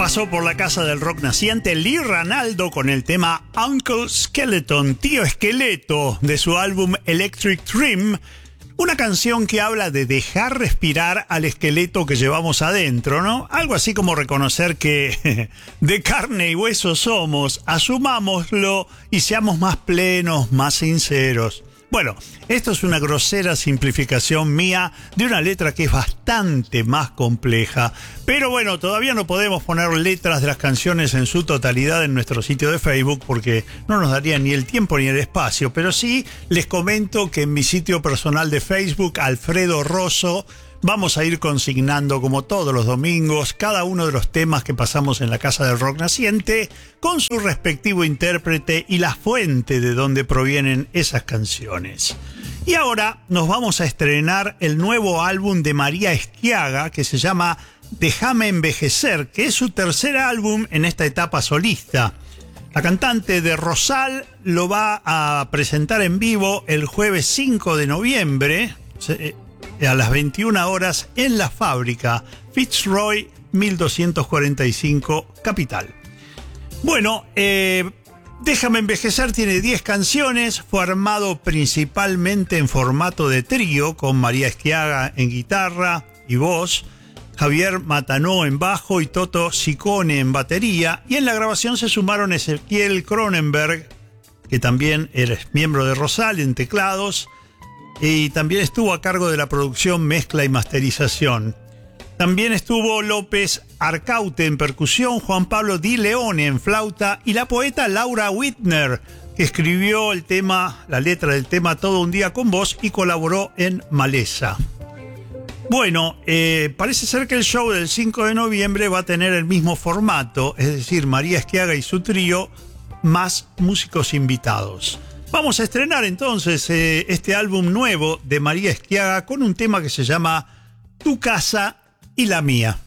Pasó por la casa del rock naciente Lee Ranaldo con el tema Uncle Skeleton, Tío Esqueleto, de su álbum Electric Dream, una canción que habla de dejar respirar al esqueleto que llevamos adentro, ¿no? Algo así como reconocer que de carne y hueso somos, asumámoslo y seamos más plenos, más sinceros. Bueno, esto es una grosera simplificación mía de una letra que es bastante más compleja. Pero bueno, todavía no podemos poner letras de las canciones en su totalidad en nuestro sitio de Facebook porque no nos daría ni el tiempo ni el espacio. Pero sí les comento que en mi sitio personal de Facebook, Alfredo Rosso, vamos a ir consignando, como todos los domingos, cada uno de los temas que pasamos en la Casa del Rock Naciente, con su respectivo intérprete y la fuente de donde provienen esas canciones. Y ahora nos vamos a estrenar el nuevo álbum de María Esquiaga, que se llama Déjame Envejecer, que es su tercer álbum en esta etapa solista. La cantante de Rosal lo va a presentar en vivo el jueves 5 de noviembre, a las 21 horas en la Fábrica, Fitzroy 1245, Capital. Bueno, Déjame Envejecer tiene 10 canciones, fue armado principalmente en formato de trío, con María Esquiaga en guitarra y voz, Javier Matanó en bajo y Toto Ciccone en batería, y en la grabación se sumaron Ezequiel Cronenberg, que también eres miembro de Rosal, en teclados, y también estuvo a cargo de la producción, mezcla y masterización. También estuvo López Arcaute en percusión, Juan Pablo Di Leone en flauta y la poeta Laura Whitner, que escribió el tema, la letra del tema Todo un día con vos y colaboró en Maleza. Bueno, parece ser que el show del 5 de noviembre va a tener el mismo formato, es decir, María Esquiaga y su trío, más músicos invitados. Vamos a estrenar entonces este álbum nuevo de María Esquiaga con un tema que se llama Tu casa y la mía.